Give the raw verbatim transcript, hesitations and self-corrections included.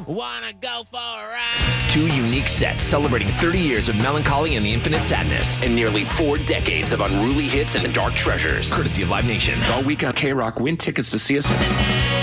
Wanna go for a ride? Two unique sets celebrating thirty years of melancholy and the infinite sadness, and nearly four decades of unruly hits and dark treasures. Courtesy of Live Nation. All week on K-Rock, win tickets to see us.